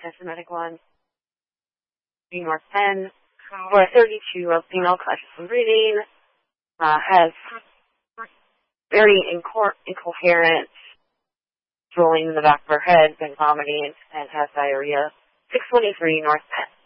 asymptomatic one. North 10, for a 32-year-old female, conscious and breathing, has very incoherent drooling in the back of her head, been vomiting, and has diarrhea. 623 North 10.